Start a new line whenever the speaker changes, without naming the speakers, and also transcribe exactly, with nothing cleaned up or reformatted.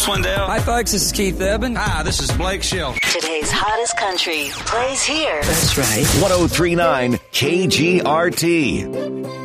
Swindell.
Hi, folks. This is Keith Urban.
Hi, this is Blake Shelton.
Today's hottest country plays here.
That's right.
one oh three point nine K G R T.